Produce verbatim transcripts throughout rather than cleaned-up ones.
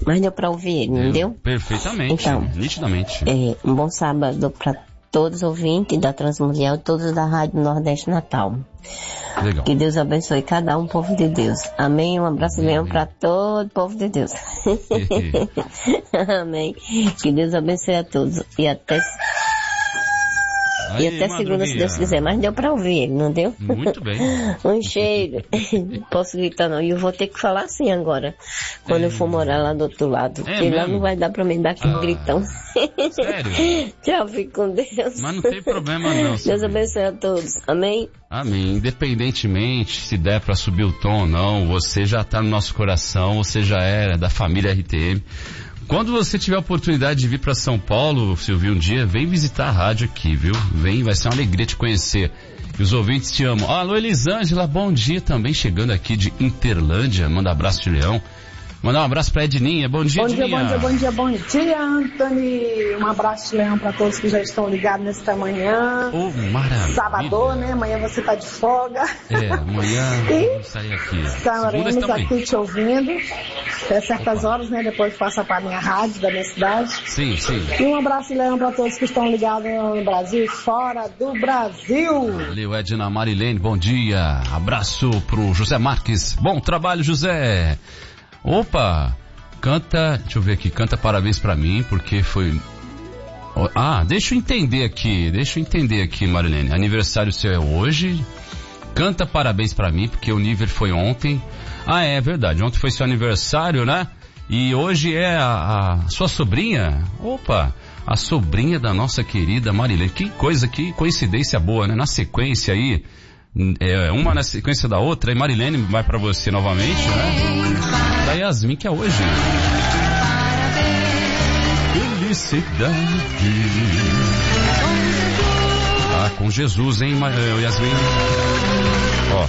Mas deu pra ouvir ele, não deu? Perfeitamente, então, nitidamente. É, um bom sábado pra todos os ouvintes da Transmundial, todos da Rádio Nordeste Natal. Legal. Que Deus abençoe cada um, povo de Deus. Amém. Um abraço leão para todo o povo de Deus. Amém. Que Deus abençoe a todos. E até, Aí, e até segunda, se Deus quiser. Mas deu para ouvir ele, não deu? Muito bem. Um cheiro. Posso gritar não. E eu vou ter que falar assim agora. Quando é. eu for morar lá do outro lado. É porque mesmo? Lá não vai dar para mim dar aquele ah, gritão. Sério? Tchau, fique com Deus. Mas não tem problema não. Deus abençoe a todos. Amém? Amém. Independentemente se der para subir o tom ou não, você já está no nosso coração, você já é da família R T M. Quando você tiver a oportunidade de vir para São Paulo, Silvio, um dia, vem visitar a rádio aqui, viu? Vem, vai ser uma alegria te conhecer. E os ouvintes te amam. Alô, Elisângela, bom dia também, chegando aqui de Interlândia. Manda abraço de Leão. Mandar um abraço pra Edninha. Bom dia, bom dia, Edninha. Bom dia, bom dia, bom dia, Anthony. Um abraço de Leão pra todos que já estão ligados nesta manhã. Oh, maravilha. Sábado, né? Amanhã você tá de folga. É, amanhã vamos sair aqui. Estaremos aqui te ouvindo. Até certas Opa. horas, né? Depois passa pra minha rádio da minha cidade. Sim, sim. E um abraço de Leão pra todos que estão ligados no Brasil e fora do Brasil. Valeu, Edna Marilene, bom dia. Abraço pro José Marques. Bom trabalho, José. Opa, canta, deixa eu ver aqui, canta parabéns pra mim, porque foi... Ah, deixa eu entender aqui, deixa eu entender aqui, Marilene. Aniversário seu é hoje, canta parabéns pra mim, porque o nível foi ontem. Ah, é verdade, ontem foi seu aniversário, né? E hoje é a, a sua sobrinha, opa, a sobrinha da nossa querida Marilene. Que coisa, que coincidência boa, né? Na sequência aí... É, uma na sequência da outra, e Marilene vai pra você novamente, né? Da Yasmin, que é hoje. Felicidade. Ah, com Jesus, hein, Yasmin? Ó.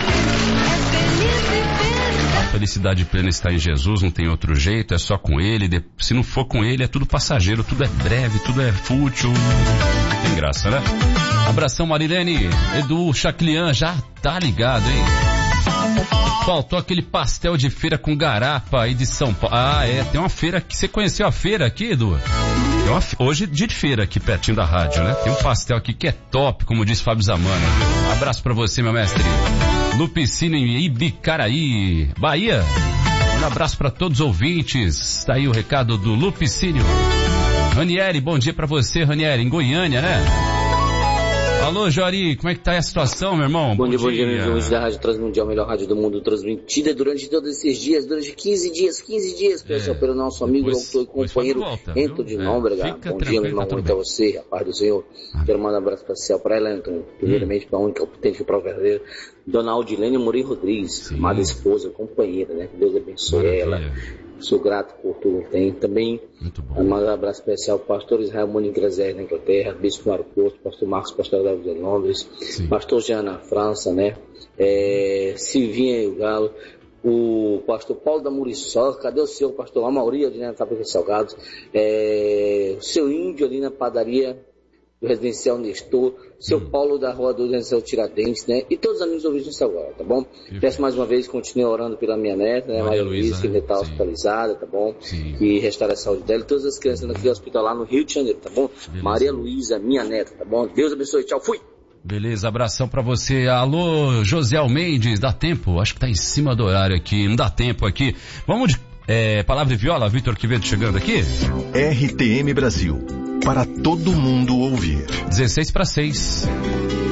A felicidade plena está em Jesus, não tem outro jeito, é só com Ele. Se não for com Ele, é tudo passageiro, tudo é breve, tudo é fútil. Tem graça, né? Abração, Marilene. Edu Chaclian já tá ligado, hein? Faltou aquele pastel de feira com garapa aí de São Paulo. Ah, é, tem uma feira aqui. Você conheceu a feira aqui, Edu? Tem uma, hoje dia de feira aqui pertinho da rádio, né? Tem um pastel aqui que é top, como diz Fábio Zamana, viu? Abraço pra você, meu mestre. Lupicínio em Ibicaraí, Bahia. Um abraço pra todos os ouvintes. Tá aí o recado do Lupicínio. Ranieri, bom dia pra você, Ranieri, em Goiânia, né? Alô, Jori, como é que tá aí a situação, meu irmão? Bom, bom dia, bom dia, meus amigos da Rádio Transmundial, melhor rádio do mundo, transmitida durante todos esses dias, durante quinze dias, quinze dias, é, pelo nosso amigo, doutor e companheiro Ento de Nóbrega. É, bom dia, meu irmão, muito a você, a paz do Senhor. Ah. Quero mandar um abraço especial para ela, Antônio, primeiramente hum. para a única potente para o verdadeiro, Dona Aldilene Moreira Rodrigues, Sim. amada esposa, companheira, né? Que Deus abençoe Maravilha. ela. Sou grato por tudo que tem. Também mandar um abraço especial ao pastor Israel Mônica Grazer na Inglaterra, Bispo Mário Porto, pastor Marcos Pastor David em Londres, Sim. pastor Jean na França, né? É, Silvinha e o Galo, o pastor Paulo da Muriçoca, cadê o seu pastor Amauri ali na Fábrica de Salgados, é, o seu Índio ali na padaria do Residencial Nestor, seu hum. Paulo da Rua do Residencial Tiradentes, né? E todos os amigos ouvintes do agora, tá bom? Sim. Peço mais uma vez, continue orando pela minha neta, né? Maria Luísa, que ainda está hospitalizada, tá bom? Sim. E restaurar a saúde dela. E todas as crianças aqui no hospital lá no Rio de Janeiro, tá bom? Beleza. Maria Luísa, minha neta, tá bom? Deus abençoe, tchau, fui! Beleza, abração pra você. Alô, José Almendes, dá tempo? Acho que tá em cima do horário aqui, não dá tempo aqui. Vamos de é, palavra e viola, Vitor Quevedo chegando aqui? R T M Brasil, para todo mundo ouvir. dezesseis para seis.